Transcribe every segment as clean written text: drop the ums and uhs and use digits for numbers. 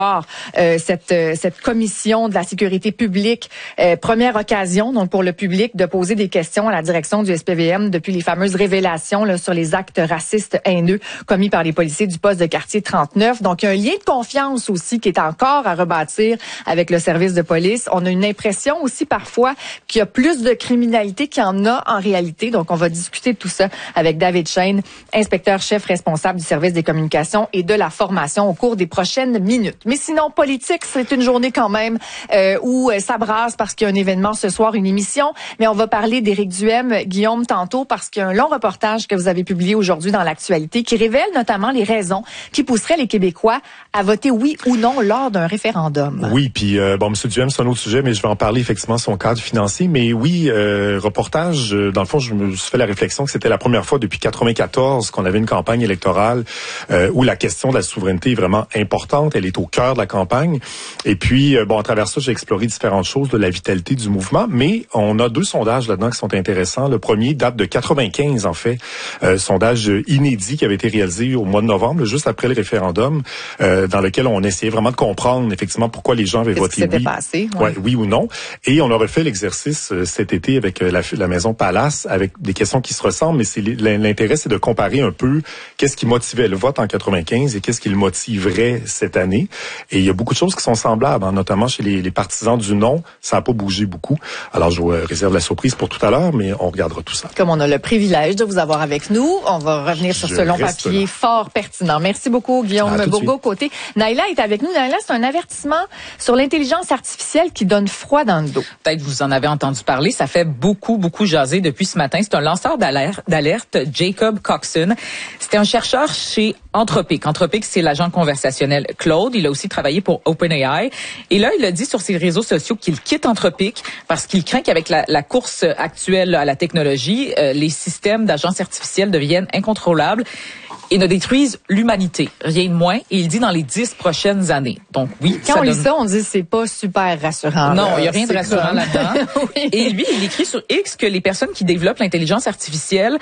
Cette commission de la sécurité publique, première occasion donc pour le public de poser des questions à la direction du SPVM depuis les fameuses révélations là, sur les actes racistes haineux commis par les policiers du poste de quartier 39. Donc il y a un lien de confiance aussi qui est encore à rebâtir avec le service de police. On a une impression aussi parfois qu'il y a plus de criminalité qu'il y en a en réalité. Donc on va discuter de tout ça avec David Shane, inspecteur-chef responsable du service des communications et de la formation au cours des prochaines minutes. Mais sinon, politique, c'est une journée quand même où ça brasse parce qu'il y a un événement ce soir, une émission. Mais on va parler d'Éric Duhem, Guillaume, tantôt, parce qu'il y a un long reportage que vous avez publié aujourd'hui dans l'actualité qui révèle notamment les raisons qui pousseraient les Québécois à voter oui ou non lors d'un référendum. Oui, puis M. Duhem, c'est un autre sujet, mais je vais en parler effectivement son cadre financier. Mais oui, reportage, dans le fond, je me suis fait la réflexion que c'était la première fois depuis 1994 qu'on avait une campagne électorale où la question de la souveraineté est vraiment importante. Elle est au cœur de la campagne. Et puis, à travers ça, j'ai exploré différentes choses de la vitalité du mouvement, mais on a 2 sondages là-dedans qui sont intéressants. Le premier date de 95, en fait, sondage inédit qui avait été réalisé au mois de novembre, juste après le référendum, dans lequel on essayait vraiment de comprendre, effectivement, pourquoi les gens avaient voté oui. Passé, oui ou non. Et on a refait l'exercice cet été avec la Maison Palace, avec des questions qui se ressemblent, mais l'intérêt, c'est de comparer un peu qu'est-ce qui motivait le vote en 95 et qu'est-ce qui le motiverait cette année. Et il y a beaucoup de choses qui sont semblables, hein, notamment chez les partisans du non. Ça n'a pas bougé beaucoup. Alors, je vous réserve la surprise pour tout à l'heure, mais on regardera tout ça. Comme on a le privilège de vous avoir avec nous, on va revenir sur ce long papier fort pertinent. Merci beaucoup, Guillaume Bourgault-Côté. Naïla est avec nous. Naïla, c'est un avertissement sur l'intelligence artificielle qui donne froid dans le dos. Peut-être vous en avez entendu parler. Ça fait beaucoup jaser depuis ce matin. C'est un lanceur d'alerte, Jacob Coxon. C'était un chercheur chez Anthropic. Anthropic, c'est l'agent conversationnel Claude. Il a aussi travaillé pour OpenAI. Et là, il a dit sur ses réseaux sociaux qu'il quitte Anthropic parce qu'il craint qu'avec la course actuelle à la technologie, les systèmes d'agences artificielles deviennent incontrôlables et ne détruisent l'humanité. Rien de moins. Et il dit dans les 10 prochaines années. Donc oui. Quand on lit ça, on dit c'est pas super rassurant. Non, il y a rien de rassurant là-dedans. Oui. Et lui, il écrit sur X que les personnes qui développent l'intelligence artificielle,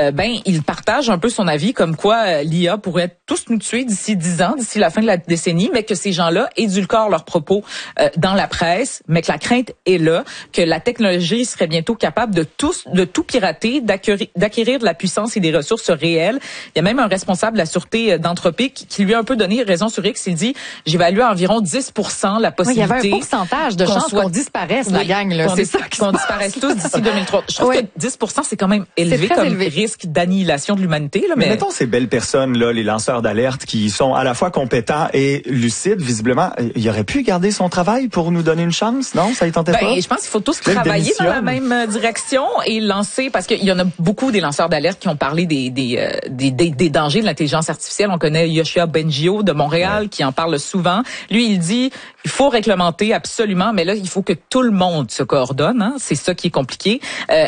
ils partagent un peu son avis comme quoi l'IA pourrait tous nous tuer d'ici 10 ans, d'ici la fin de la décennie, mais que ces gens-là édulcorent leurs propos dans la presse, mais que la crainte est là, que la technologie serait bientôt capable de tout pirater, d'acquérir de la puissance et des ressources réelles. Il y a même un responsable de la sûreté d'Anthropic qui lui a un peu donné raison sur X. Il dit, j'évalue à environ 10% la possibilité. Oui, il y avait un pourcentage de chances qu'on disparaisse, la gang, là. C'est ça qu'on disparaisse tous d'ici 2003. Je trouve que 10%, c'est quand même élevé comme risque d'annihilation de l'humanité, là. Mais mettons ces belles personnes, là, les lanceurs d'alerte qui sont à la fois compétents et lucides, visiblement, il aurait pu garder son travail pour nous donner une chance, non? Ça y tentait pas? Je pense qu'il faut tous travailler dans la même direction et lancer, parce qu'il y en a beaucoup des lanceurs d'alerte qui ont parlé des dangers de l'intelligence artificielle. On connaît Yoshua Bengio de Montréal qui en parle souvent. Lui, il dit, il faut réglementer absolument, mais là, il faut que tout le monde se coordonne. Hein? C'est ça qui est compliqué.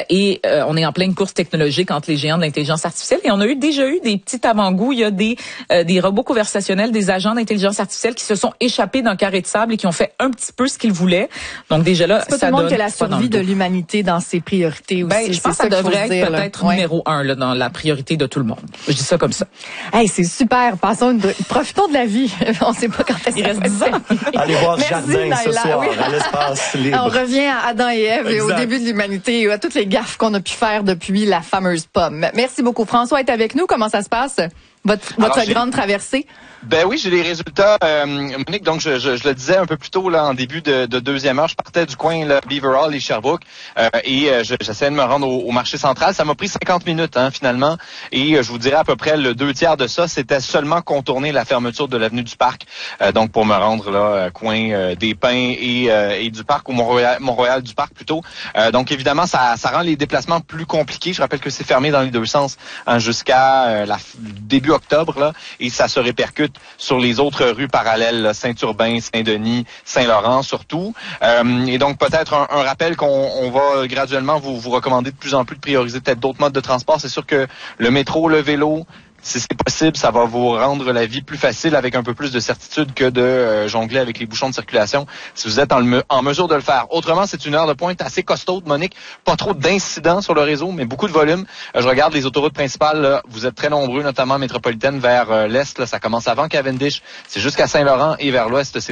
On est en pleine course technologique entre les géants de l'intelligence artificielle et on a déjà eu des petits avant-goûts. Il y a des robots conversationnels, des agents d'intelligence artificielle qui se sont échappés d'un carré de sable et qui ont fait un petit peu ce qu'ils voulaient. Donc déjà là, c'est pas tout le monde que la survie de l'humanité dans ses priorités aussi. Je pense que ça devrait être peut-être numéro 1 là, dans la priorité de tout le monde. Je dis ça comme ça. Hey, c'est super. Profitons de la vie. On ne sait pas quand est-ce qu'il reste 10 ans. Allez voir Jardin ce soir à l'espace libre. On revient à Adam et Ève et au début de l'humanité et à toutes les gaffes qu'on a pu faire depuis la fameuse pomme. Merci beaucoup. François est avec nous. Comment ça se passe? Votre grande traversée? Ben oui, j'ai les résultats, Monique. Donc, je le disais un peu plus tôt là en début de deuxième heure. Je partais du coin là, Beaver Hall et Sherbrooke et j'essayais de me rendre au marché central. Ça m'a pris 50 minutes finalement. Et je vous dirais à peu près le 2/3 de ça, c'était seulement contourner la fermeture de l'avenue du Parc. Donc, pour me rendre là, coin des Pins et du Parc, ou Mont-Royal du Parc plutôt. Donc, évidemment, ça rend les déplacements plus compliqués. Je rappelle que c'est fermé dans les deux sens jusqu'à début octobre là, et ça se répercute sur les autres rues parallèles, là, Saint-Urbain, Saint-Denis, Saint-Laurent surtout. Et donc peut-être un rappel qu'on va graduellement vous recommander de plus en plus de prioriser peut-être d'autres modes de transport. C'est sûr que le métro, le vélo, si c'est possible, ça va vous rendre la vie plus facile avec un peu plus de certitude que de jongler avec les bouchons de circulation si vous êtes en mesure de le faire. Autrement, c'est une heure de pointe assez costaude, Monique. Pas trop d'incidents sur le réseau, mais beaucoup de volume. Je regarde les autoroutes principales. Là, vous êtes très nombreux, notamment métropolitaine vers l'est. Là, ça commence avant Cavendish. C'est jusqu'à Saint-Laurent et vers l'ouest, c'est